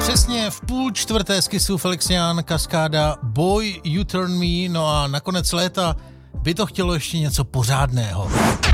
Přesně v 3:30 z Kissu Felixian, Kaskáda, Boy You Turn Me, no a nakonec léta by to chtělo ještě něco pořádného.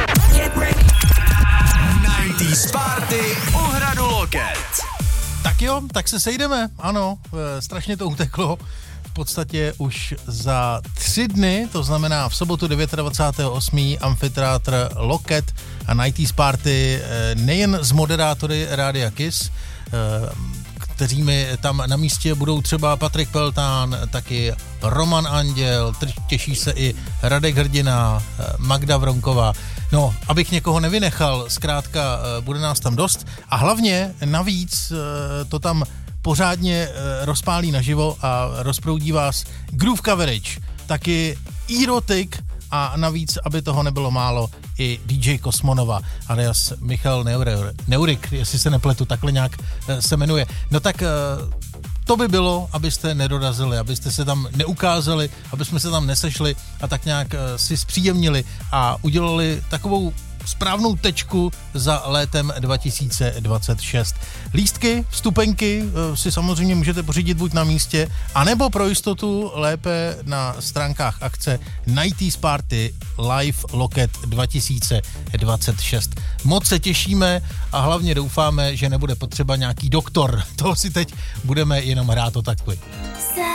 90s Party u Hradu Loket. Tak jo, tak se sejdeme, ano, strašně to uteklo. V podstatě už za 3 dny, to znamená v sobotu 29.8. amfiteátr Loket a 90s Party nejen s moderátory Rádia Kiss, kteřími tam na místě budou třeba Patrik Peltán, taky Roman Anděl, těší se i Radek Hrdina, Magda Vronková. No, abych někoho nevynechal, zkrátka bude nás tam dost a hlavně navíc to tam pořádně rozpálí naživo a rozproudí vás Groove Coverage, taky Erotic a navíc, aby toho nebylo málo, i DJ Kosmonova, alias Michal Neurik, jestli se nepletu, takhle nějak se jmenuje. No tak to by bylo, abyste nedorazili, abyste se tam neukázali, aby jsme se tam nesešli a tak nějak si zpříjemnili a udělali takovou správnou tečku za létem 2026. Lístky, vstupenky si samozřejmě můžete pořídit buď na místě, anebo pro jistotu lépe na stránkách akce 90s Party Live Loket 2026. Moc se těšíme a hlavně doufáme, že nebude potřeba nějaký doktor. To si teď budeme jenom hrát o takhle.